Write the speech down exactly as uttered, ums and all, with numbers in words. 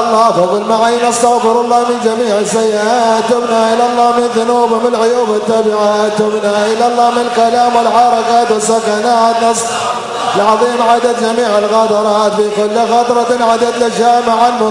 الله فقل معي نستغفر الله من جميع السيئات تبنا إلى الله من ذنوب من العيوب التابعات تبنا إلى الله من الكلام والحركات والسكنات نص العظيم عدد جميع الغدرات في كل خطرة عدد الأشياء مع